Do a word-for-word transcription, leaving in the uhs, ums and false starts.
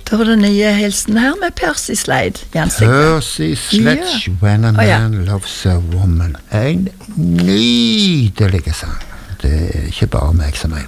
Da var det nye hilsen her med Percy Slade, Jens Sigve. Percy Sledge, Ja. When a Å, ja. Man Loves a Woman. En nydelig sang. Det er ikke bare meg som er